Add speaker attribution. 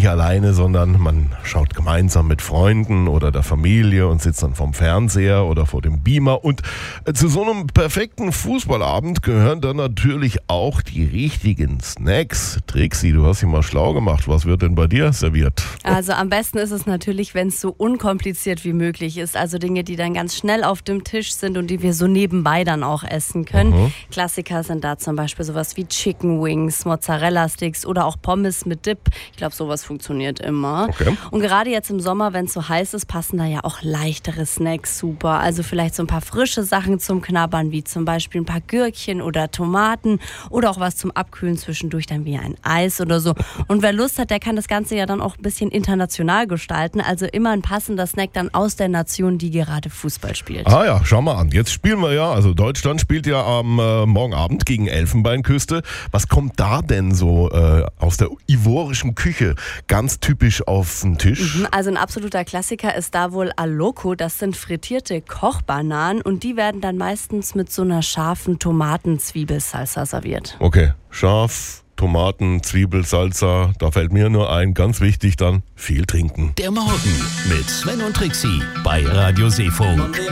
Speaker 1: nicht alleine, sondern man schaut gemeinsam mit Freunden oder der Familie und sitzt dann vorm Fernseher oder vor dem Beamer. Und zu so einem perfekten Fußballabend gehören dann natürlich auch die richtigen Snacks. Trixi, du hast dich mal schlau gemacht. Was wird denn bei dir serviert?
Speaker 2: Also am besten ist es natürlich, wenn es so unkompliziert wie möglich ist. Also Dinge, die dann ganz schnell auf dem Tisch sind und die wir so nebenbei dann auch essen können. Klassiker sind da zum Beispiel sowas wie Chicken Wings, Mozzarella-Sticks oder auch Pommes mit Dip. Ich glaube, sowas funktioniert immer.
Speaker 1: Okay.
Speaker 2: Und gerade jetzt im Sommer, wenn es so heiß ist, passen da ja auch leichtere Snacks super. Also vielleicht so ein paar frische Sachen zum Knabbern, wie zum Beispiel ein paar Gürkchen oder Tomaten oder auch was zum Abkühlen zwischendurch, dann wie ein Eis oder so. Und wer Lust hat, der kann das Ganze ja dann auch ein bisschen international gestalten. Also immer ein passender Snack dann aus der Nation, die gerade Fußball spielt.
Speaker 1: Ah ja, schau mal an. Jetzt spielen wir ja, also Deutschland spielt ja am morgen Abend gegen Elfenbeinküste. Was kommt da denn so aus der ivorischen Küche ganz typisch auf den Tisch?
Speaker 2: Also ein absoluter Klassiker ist da wohl Aloko. Das sind frittierte Kochbananen und die werden dann meistens mit so einer scharfen Tomaten-Zwiebelsalsa serviert.
Speaker 1: Okay, scharf, Tomaten, Zwiebel, Salsa. Da fällt mir nur ein, ganz wichtig dann, viel trinken.
Speaker 3: Der Morgen mit Sven und Trixi bei Radio Seefunk.